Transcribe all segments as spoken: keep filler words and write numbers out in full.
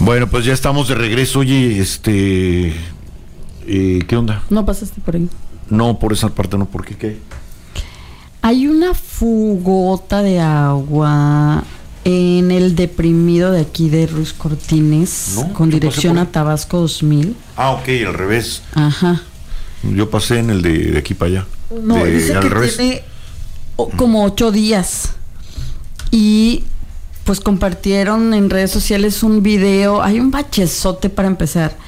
Bueno, pues ya estamos de regreso. Oye, este... Eh, ¿qué onda? No pasaste por ahí. No, por esa parte no, ¿por qué? ¿Qué? Hay una fugota de agua en el deprimido de aquí de Ruiz Cortines, ¿no? con dirección a a Tabasco dos mil. Ah, ok, al revés. Ajá. Yo pasé en el de, de aquí para allá. No, de, dice al que revés. tiene oh, como ocho días. Y pues compartieron en redes sociales un video. Hay un bachezote para empezar.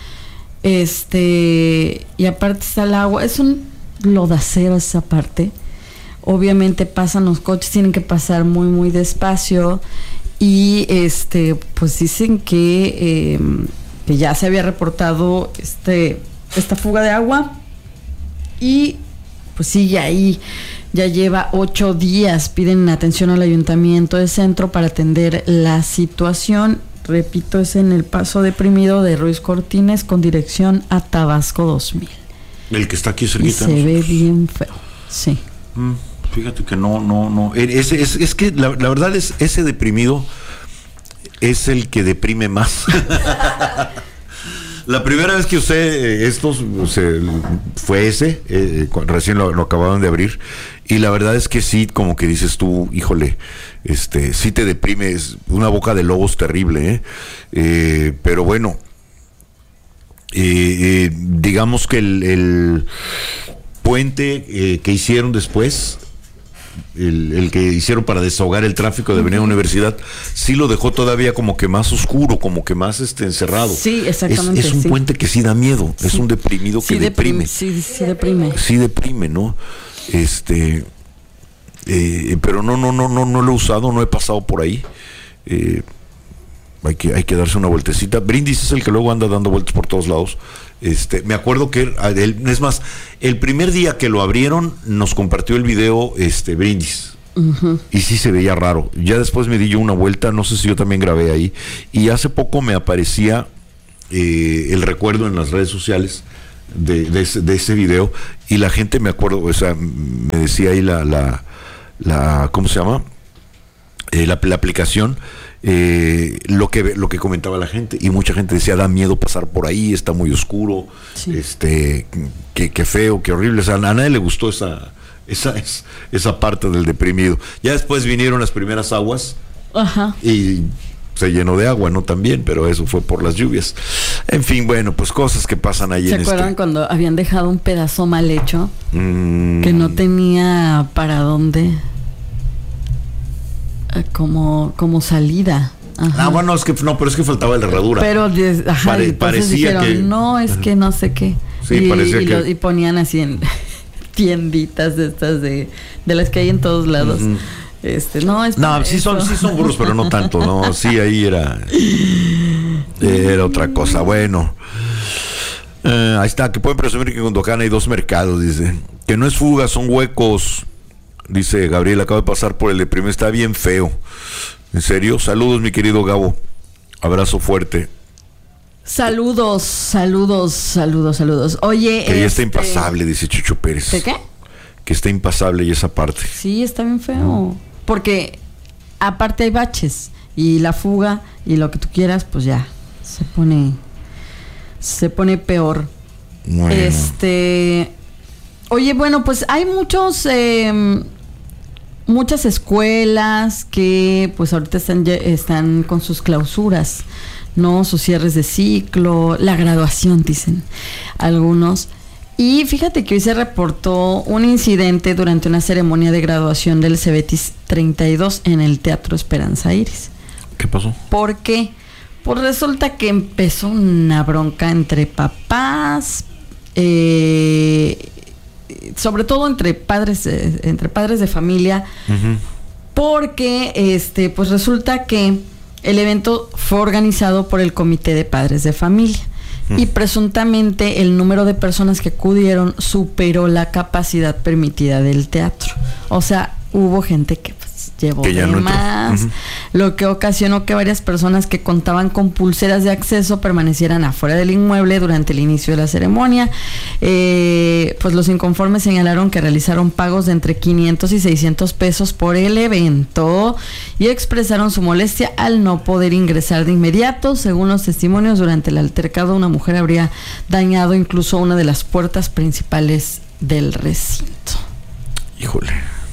Este, y aparte está el agua. Es un lodacero esa parte. Obviamente pasan los coches, tienen que pasar muy, muy despacio. Y este, pues dicen que, eh, que ya se había reportado este, esta fuga de agua. Y pues sigue ahí. Ya lleva ocho días. Piden atención al Ayuntamiento de Centro para atender la situación. Repito, es en el paso deprimido de Ruiz Cortines con dirección a Tabasco dos mil. El que está aquí Y cerquita. se ve bien feo. Sí. Mm, fíjate que no, no, no. Ese, es, es que la, la verdad es, ese deprimido es el que deprime más. La primera vez que usé estos se, fue ese, eh, recién lo, lo acababan de abrir, y la verdad es que sí, como que dices tú, híjole, este, sí te deprime, es una boca de lobos terrible, ¿eh? Eh, pero bueno, eh, eh, digamos que el, el puente eh, que hicieron después, El, el que hicieron para desahogar el tráfico de Avenida Universidad, sí lo dejó todavía como que más oscuro, como que más este encerrado. Sí, exactamente. Es, es un sí. puente que sí da miedo, sí. Es un deprimido sí, que deprime. deprime. Sí, sí deprime. Sí deprime, ¿no? Este, eh, pero no, no, no, no, no lo he usado, no he pasado por ahí. Eh, hay que, hay que darse una vueltecita. Brindis es el que luego anda dando vueltas por todos lados. Este, me acuerdo que él, es más, el primer día que lo abrieron nos compartió el video este Brindis. Uh-huh. Y sí se veía raro. Ya después me di yo una vuelta, no sé si yo también grabé ahí, y hace poco me aparecía eh, el recuerdo en las redes sociales de, de, ese, de ese video, y la gente, me acuerdo, o sea, me decía ahí la, la, la ¿cómo se llama? Eh, la, la aplicación, eh, lo que lo que comentaba la gente, y mucha gente decía, da miedo pasar por ahí, está muy oscuro, sí. este que, que feo, que horrible. O sea, a nadie le gustó esa esa esa parte del deprimido. Ya después vinieron las primeras aguas. Ajá. Y se llenó de agua, ¿no? También, pero eso fue por las lluvias. En fin, bueno, pues cosas que pasan ahí. ¿Se en acuerdan este... cuando habían dejado un pedazo mal hecho? Mm. Que no tenía para dónde, como, como salida. Ajá. Ah, bueno, es que no, pero es que faltaba la herradura. Pero ajá, Pare, parecía dijeron, que no, es que no sé qué. Sí, y, parecía y, que... lo, y ponían así en tienditas de estas de, de las que hay en todos lados. Uh-huh. Este, no, es no, sí son, sí son burros, pero no tanto, no, sí, ahí era era otra cosa. Bueno, eh, ahí está, que pueden presumir que en Cundocán hay dos mercados, dice, que no es fuga, son huecos, dice Gabriel, acaba de pasar por el deprimido, está bien feo. ¿En serio? Saludos, mi querido Gabo, abrazo fuerte. Saludos, saludos, saludos, saludos. Oye, que ya este... está impasable, dice Chucho Pérez. ¿De qué? Que está impasable y esa parte. Sí, está bien feo. Porque aparte hay baches y la fuga y lo que tú quieras, pues ya se pone se pone peor. Bueno. Este, oye, bueno, pues hay muchos eh, muchas escuelas que pues ahorita están están con sus clausuras, ¿no? Sus cierres de ciclo, la graduación, dicen algunos. Y fíjate que hoy se reportó un incidente durante una ceremonia de graduación del Cebetis treinta y dos en el Teatro Esperanza Iris. ¿Qué pasó? ¿Por qué? Pues resulta que empezó una bronca entre papás, eh, sobre todo entre padres, eh, entre padres de familia, uh-huh. porque este, pues resulta que el evento fue organizado por el Comité de Padres de Familia. Y presuntamente el número de personas que acudieron superó la capacidad permitida del teatro. O sea, hubo gente que pues, llevó que ya de no más, uh-huh. lo que ocasionó que varias personas que contaban con pulseras de acceso permanecieran afuera del inmueble durante el inicio de la ceremonia. Eh, pues los inconformes señalaron que realizaron pagos de entre quinientos y seiscientos pesos por el evento y expresaron su molestia al no poder ingresar de inmediato. Según los testimonios, durante el altercado una mujer habría dañado incluso una de las puertas principales del recinto. Híjole.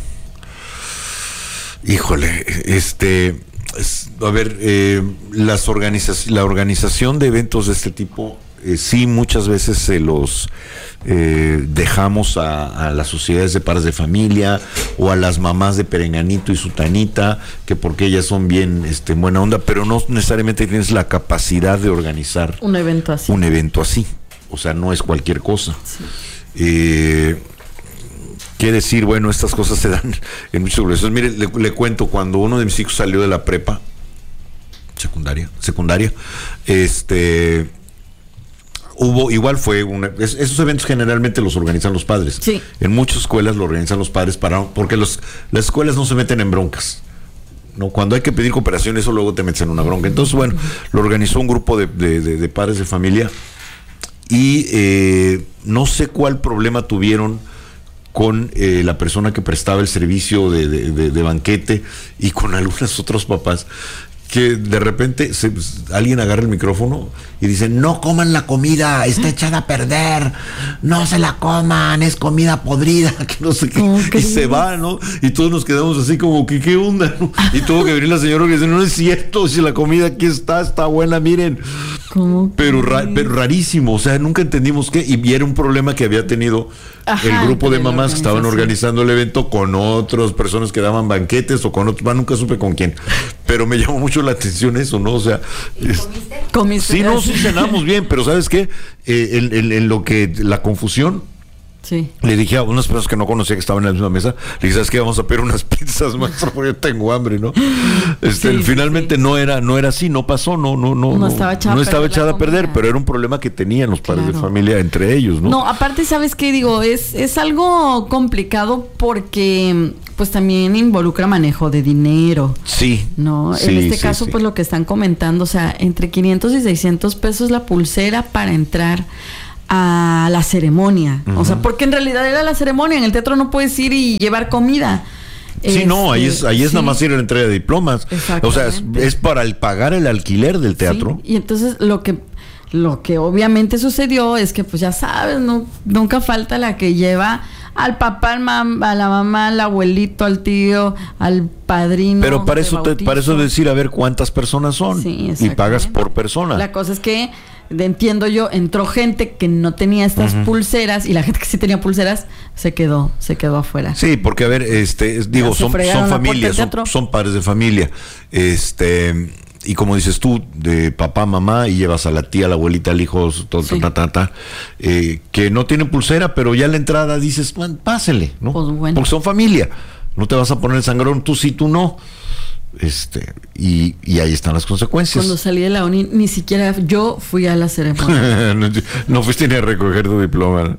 Híjole, este, es, a ver, eh, las organiza- la organización de eventos de este tipo, eh, sí, muchas veces se los eh, dejamos a, a las sociedades de padres de familia o a las mamás de Perenganito y Sutanita, que porque ellas son bien este, buena onda, pero no necesariamente tienes la capacidad de organizar un evento así. Un evento así, o sea, no es cualquier cosa. Sí. Eh, Quiere decir, bueno, estas cosas se dan en muchos lugares. Mire, le, le cuento, cuando uno de mis hijos salió de la prepa, secundaria, secundaria, este, hubo, igual fue, una, es, esos eventos generalmente los organizan los padres. Sí. En muchas escuelas lo organizan los padres para, porque los, las escuelas no se meten en broncas. No, cuando hay que pedir cooperación, eso luego te metes en una bronca. Entonces, bueno, lo organizó un grupo de, de, de, de padres de familia y eh, no sé cuál problema tuvieron con eh, la persona que prestaba el servicio de, de, de, de banquete y con algunos otros papás, que de repente se, alguien agarra el micrófono y dice: no coman la comida, está echada a perder, no se la coman, es comida podrida, que no sé qué, y se va, ¿no? Y todos nos quedamos así como que qué onda, ¿no? Y tuvo que venir la señora que dice: no es cierto, si la comida aquí está, está buena, miren. ¿Cómo? Pero, ra, pero rarísimo, o sea, nunca entendimos qué, y era un problema que había tenido Ajá, el grupo de mamás que estaban organizando el evento con otras personas que daban banquetes o con otros, nunca supe con quién, pero me llamó mucho la atención eso, ¿no? O sea, es, ¿comiste? Sí, no, sí cenamos bien, pero ¿sabes qué? Eh, en, en, en lo que, la confusión, sí. Le dije a unas personas que no conocía que estaban en la misma mesa, le dije: ¿sabes qué? Vamos a pedir unas pizzas, maestro, porque yo tengo hambre, ¿no? Este, sí, finalmente sí. no era, no era así, no pasó, no, no, no, no estaba echada, no estaba echada a perder, comida. Pero era un problema que tenían los padres claro. de familia entre ellos, ¿no? No, aparte, ¿sabes qué? Digo, es, es algo complicado porque pues también involucra manejo de dinero. Sí. ¿No? Sí, en este sí, caso, sí. pues lo que están comentando, o sea, entre quinientos y seiscientos pesos la pulsera para entrar a la ceremonia. Uh-huh. O sea, porque en realidad era la ceremonia. En el teatro no puedes ir y llevar comida. Sí, este, no, ahí es, ahí es sí. nada más ir a la entrega de diplomas. O sea, es, es para el pagar el alquiler del teatro. Sí. Y entonces lo que lo que obviamente sucedió es que, pues ya sabes, no, nunca falta la que lleva al papá, al mam, a la mamá, al abuelito, al tío, al padrino. Pero para eso, te, para eso decir, a ver cuántas personas son. Sí, y pagas por persona. La cosa es que, de, entiendo yo, entró gente que no tenía estas uh-huh. pulseras y la gente que sí tenía pulseras se quedó, se quedó afuera. Sí, porque a ver, este, digo, son, son familias, son, son padres de familia. Este, y como dices tú, de papá, mamá, y llevas a la tía, a la abuelita, al hijo, todo, sí. ta, ta, ta, eh, que no tienen pulsera, pero ya a la entrada dices: bueno, pásele, ¿no? Pues bueno. Porque son familia. No te vas a poner el sangrón, tú sí, tú no. Este, y, y ahí están las consecuencias. Cuando salí de la uni, ni siquiera yo fui a la ceremonia. no, no fuiste ni a recoger tu diploma.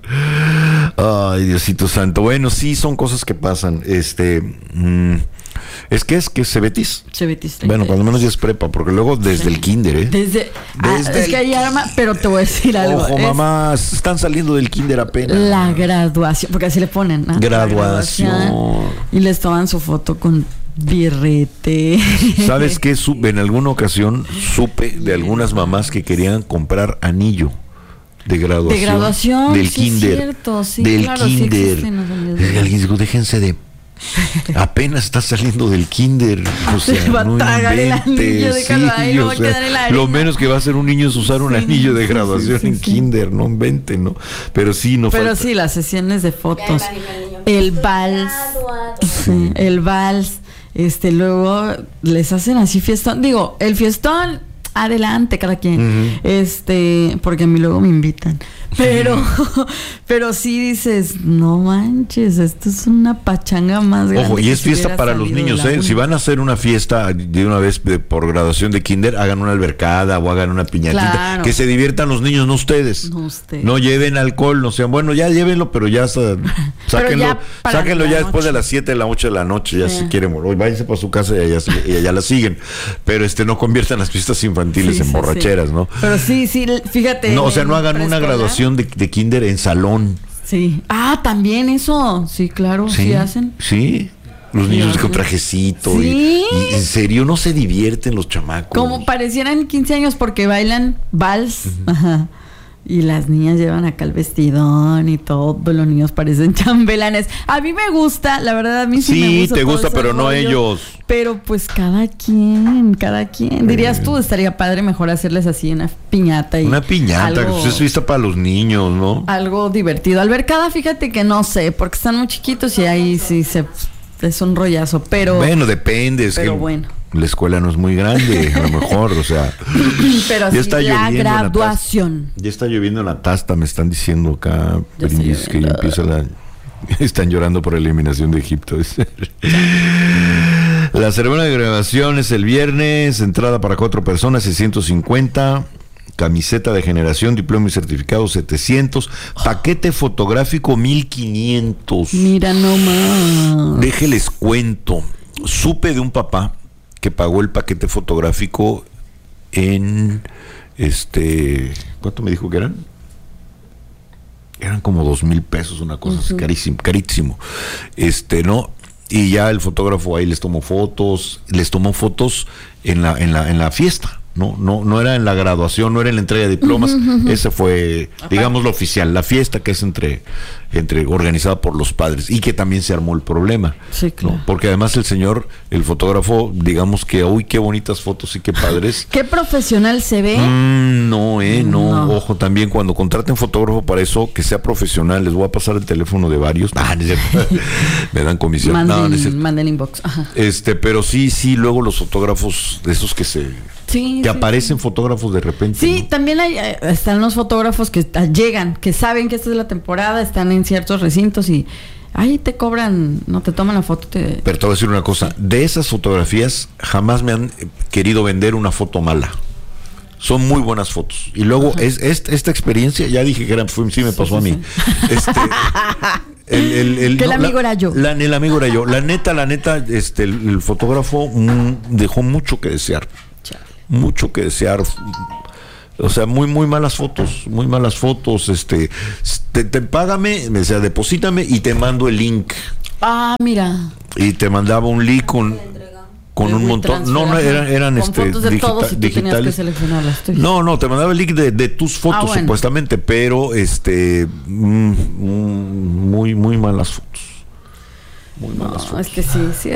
Ay, Diosito santo. Bueno, sí, son cosas que pasan. Este, mmm, es que es que es Cebetis. Cebetis. Bueno, cuando menos ya es prepa, porque luego desde sí. el kinder, ¿eh? Desde, desde ah, es que hay arma, pero te voy a decir algo. Ojo, mamá, están saliendo del kinder apenas. La graduación, porque así le ponen, ¿no? Graduación. graduación. Y les toman su foto con birrete. ¿Sabes qué? En alguna ocasión supe de algunas mamás que querían comprar anillo de graduación. De graduación, del sí, kinder. Es cierto, sí, del claro, kinder. Sí existen, y alguien dijo: déjense de. Apenas está saliendo del kinder. O sea, se va no a tragar el anillo de graduación. Sí, o sea, lo menos que va a hacer un niño es usar un sí, anillo de graduación sí, sí, en sí. kinder, no inventen, ¿no? Pero sí, no Pero falta. sí, las sesiones de fotos. El vals. Sí, el vals. Este, luego les hacen así fiestón. Digo, el fiestón adelante, cada quien. Uh-huh. Este, porque a mí luego me invitan. Pero, pero sí dices, no manches, esto es una pachanga más grande. Ojo, y es fiesta para los niños, ¿eh? Si van a hacer una fiesta de una vez de, por graduación de kinder, hagan una albercada o hagan una piñatita. Claro. Que se diviertan los niños, no ustedes. No ustedes. No lleven alcohol, no sean, bueno, ya llévenlo, pero ya sa, sáquenlo, ya, sáquenlo ya después de las siete de la ocho de la noche, ya sí. Si quieren, hoy váyanse para su casa y allá, y allá la siguen. Pero este no conviertan las fiestas infantiles sí, en sí, borracheras, sí. ¿no? Pero sí, sí, fíjate. No, o sea, no hagan una graduación De, de kinder en salón. Sí. Ah, también eso. Sí, claro, sí, sí hacen. Sí. Los niños sí, con trajecito. Sí. Y, y en serio no se divierten los chamacos. Como parecieran quince años porque bailan vals. Uh-huh. Ajá. Y las niñas llevan acá el vestidón y todo, los niños parecen chambelanes. A mí me gusta, la verdad, a mí sí, sí me gusta. Sí, te gusta, pero rollo, no ellos. Pero pues cada quien, cada quien. Dirías tú, estaría padre mejor hacerles así una piñata. Y una piñata, algo, pues es vista para los niños, ¿no? Algo divertido. Albercada, fíjate que no sé, porque están muy chiquitos y ahí sí se... es un rollazo, pero... Bueno, depende. Es pero que bueno. La escuela no es muy grande, a lo mejor, o sea... Pero sí, está la graduación. Ya está lloviendo en la tasta, me están diciendo acá, Brindis, que ya empieza la... Están llorando por la eliminación de Egipto. La ceremonia de graduación es el viernes, entrada para cuatro personas, seiscientos cincuenta... Camiseta de generación, diploma y certificado setecientos, paquete fotográfico mil quinientos. Mira nomás. Déjenles cuento. Supe de un papá que pagó el paquete fotográfico en este, ¿cuánto me dijo que eran? Eran como dos mil pesos, una cosa así, uh-huh. carísimo, carísimo. Este, ¿no? Y ya el fotógrafo ahí les tomó fotos, les tomó fotos en la, en la, en la fiesta. No, no, no era en la graduación, no era en la entrega de diplomas, uh-huh, uh-huh. Ese fue, digamos, lo oficial, la fiesta que es entre, entre organizada por los padres, y que también se armó el problema. Sí, claro. ¿No? Porque además el señor, el fotógrafo, digamos que, uy, qué bonitas fotos y qué padres. Qué profesional se ve. Mm, no, eh, no, no, ojo, también cuando contraten fotógrafo para eso, que sea profesional, les voy a pasar el teléfono de varios. Ah, no es cierto. Me dan comisión. Manden, no, no es cierto. Manden inbox. Ajá. Este, pero sí, sí, luego los fotógrafos de esos que se... Sí, que sí, aparecen sí. fotógrafos de repente. Sí, ¿no? También hay, están los fotógrafos que llegan, que saben que esta es la temporada, están en ciertos recintos y ahí te cobran, no te toman la foto. Te... Pero te voy a decir una cosa, de esas fotografías jamás me han querido vender una foto mala. Son muy buenas fotos. Y luego es, es esta experiencia, ya dije que era, fue, sí me pasó sí, sí, a mí. Sí. Este, el, el, el, que no, el amigo la, era yo. La, el amigo era yo. La neta, la neta, este, el, el fotógrafo mmm, dejó mucho que desear. Mucho que desear. O sea, muy, muy malas fotos, muy malas fotos. Este, te, te págame, me decía, deposítame y te mando el link. Ah, mira. Y te mandaba un link con, con un montón. No, no, eran, eran con este, fotos de digita, todos y digitales. Que no, no, te mandaba el link de, de tus fotos, ah, bueno. Supuestamente, pero este, mm, mm, muy, muy malas fotos. Muy malas no, fotos. Es que sí, sí.